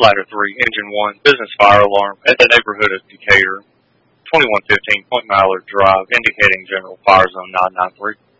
Ladder 3, Engine 1, business fire alarm at the neighborhood of Decatur, 2115 Point Mallard Drive, indicating general fire zone 993.